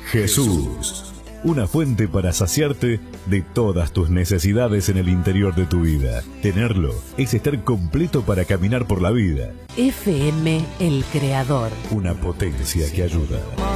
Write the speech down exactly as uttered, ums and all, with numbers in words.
Jesús, una fuente para saciarte de todas tus necesidades en el interior de tu vida. Tenerlo es estar completo para caminar por la vida. F M El Creador. Una potencia que ayuda.